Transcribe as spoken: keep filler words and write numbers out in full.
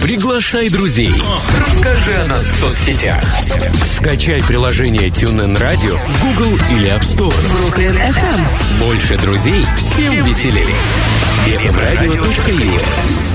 Приглашай друзей. Расскажи о нас в соцсетях. Скачай приложение TuneIn Radio в Google или App Store. Brooklyn эф эм. Больше друзей, всем веселее. эф эм радио точка ю эс